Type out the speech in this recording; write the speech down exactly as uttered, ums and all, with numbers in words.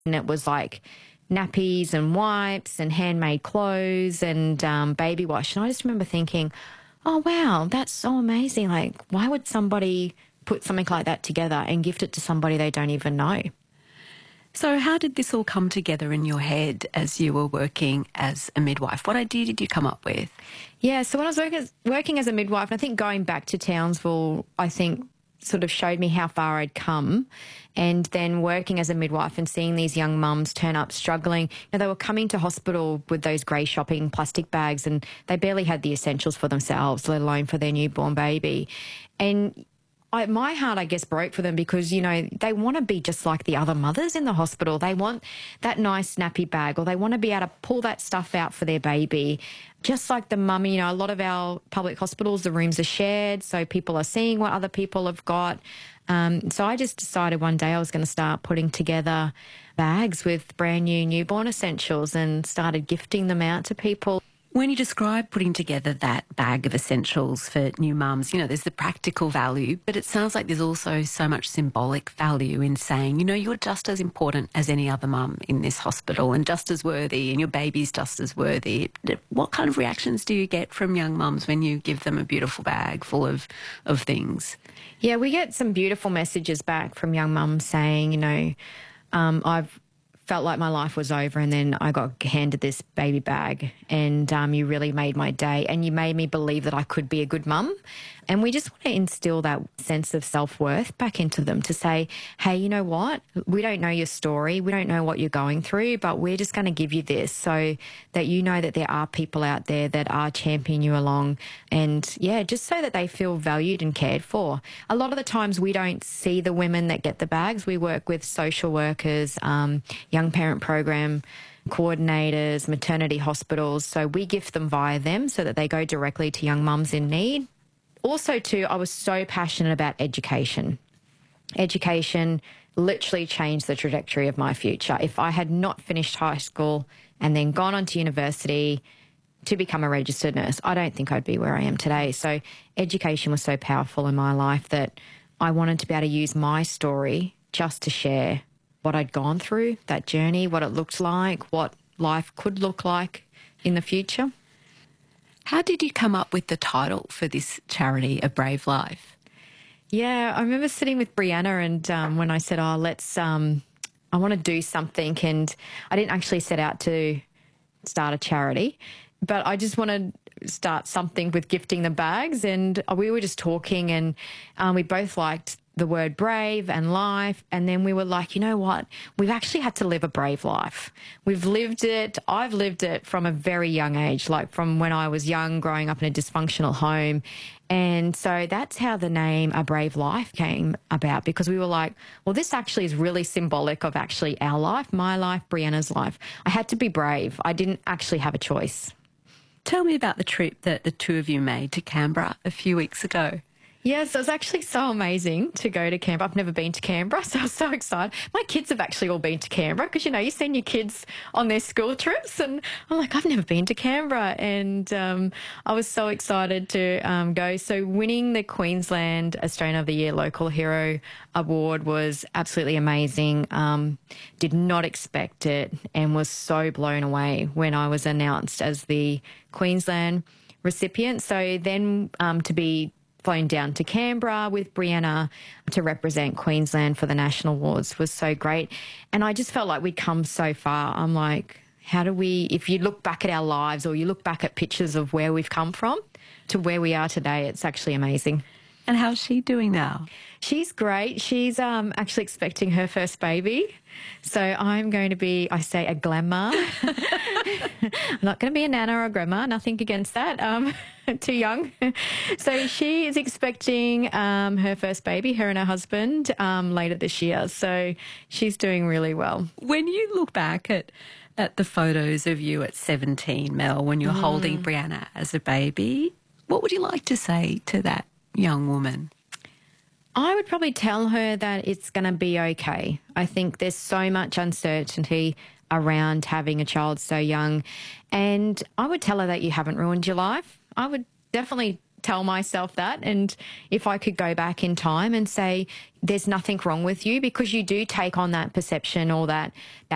And it was like nappies and wipes and handmade clothes and um, baby wash. And I just remember thinking, oh, wow, that's so amazing. Like, why would somebody put something like that together and gift it to somebody they don't even know? So how did this all come together in your head as you were working as a midwife? What idea did you come up with? Yeah, so when I was working as, working as a midwife, and I think going back to Townsville, I think sort of showed me how far I'd come. And then working as a midwife and seeing these young mums turn up struggling. You know, they were coming to hospital with those grey shopping plastic bags and they barely had the essentials for themselves, let alone for their newborn baby. And I, my heart, I guess, broke for them because, you know, they want to be just like the other mothers in the hospital. They want that nice nappy bag, or they want to be able to pull that stuff out for their baby. Just like the mum, you know, a lot of our public hospitals, the rooms are shared, so people are seeing what other people have got. Um, so I just decided one day I was going to start putting together bags with brand new newborn essentials and started gifting them out to people. When you describe putting together that bag of essentials for new mums, you know, there's the practical value, but it sounds like there's also so much symbolic value in saying, you know, you're just as important as any other mum in this hospital and just as worthy, and your baby's just as worthy. What kind of reactions do you get from young mums when you give them a beautiful bag full of, of things? Yeah, we get some beautiful messages back from young mums saying, you know, um, I've felt like my life was over and then I got handed this baby bag and um, you really made my day and you made me believe that I could be a good mum. And we just want to instill that sense of self-worth back into them to say, hey, you know what? We don't know your story. We don't know what you're going through, but we're just going to give you this so that you know that there are people out there that are championing you along. And, yeah, just so that they feel valued and cared for. A lot of the times we don't see the women that get the bags. We work with social workers, um, young parent program coordinators, maternity hospitals. So we gift them via them so that they go directly to young mums in need. Also, too, I was so passionate about education. Education literally changed the trajectory of my future. If I had not finished high school and then gone on to university to become a registered nurse, I don't think I'd be where I am today. So education was so powerful in my life that I wanted to be able to use my story just to share what I'd gone through, that journey, what it looked like, what life could look like in the future. How did you come up with the title for this charity, A Brave Life? Yeah, I remember sitting with Brianna and um, when I said, oh, let's, um, I want to do something, and I didn't actually set out to start a charity, but I just wanted to start something with gifting the bags, and we were just talking and um, we both liked the word brave and life, and then we were like, you know what, we've actually had to live a brave life. We've lived it. I've lived it from a very young age, like from when I was young, growing up in a dysfunctional home. And so that's how the name A Brave Life came about, because we were like, well, this actually is really symbolic of actually our life, my life, Brianna's life. I had to be brave. I didn't actually have a choice. Tell me about the trip that the two of you made to Canberra a few weeks ago. Yes, it was actually so amazing to go to Canberra. I've never been to Canberra, so I was so excited. My kids have actually all been to Canberra because, you know, you send your kids on their school trips and I'm like, I've never been to Canberra. And um, I was so excited to um, go. So winning the Queensland Australian of the Year Local Hero Award was absolutely amazing. Um, did not expect it and was so blown away when I was announced as the Queensland recipient. So then um, to be flown down to Canberra with Brianna to represent Queensland for the National Awards was so great. And I just felt like we'd come so far. I'm like, how do we, if you look back at our lives or you look back at pictures of where we've come from to where we are today, it's actually amazing. And how's she doing now? She's great. She's um, actually expecting her first baby. So I'm going to be, I say, a grandma. I'm not going to be a nana or a grandma, nothing against that. Um, too young. So she is expecting um, her first baby, her and her husband, um, later this year. So she's doing really well. When you look back at at the photos of you at seventeen, Mel, when you're mm. holding Brianna as a baby, what would you like to say to that young woman? I would probably tell her that it's going to be okay. I think there's so much uncertainty around having a child so young. And I would tell her that you haven't ruined your life. I would definitely tell myself that. And if I could go back in time and say, there's nothing wrong with you, because you do take on that perception or that, that